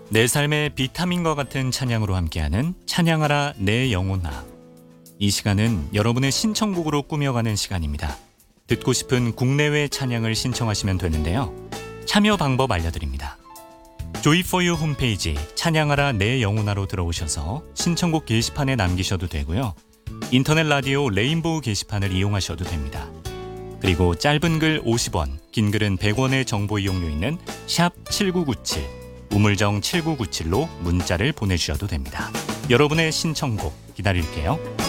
내 삶의 비타민과 같은 찬양으로 함께하는 찬양하라 내 영혼아. 이 시간은 여러분의 신청곡으로 꾸며가는 시간입니다. 듣고 싶은 국내외 찬양을 신청하시면 되는데요. 참여 방법 알려드립니다. 조이4유 홈페이지 찬양하라 내 영혼아로 들어오셔서 신청곡 게시판에 남기셔도 되고요. 인터넷 라디오 레인보우 게시판을 이용하셔도 됩니다. 그리고 짧은 글 50원, 긴 글은 100원의 정보 이용료 있는 샵 7997, 우물정 7997로 문자를 보내주셔도 됩니다. 여러분의 신청곡 기다릴게요.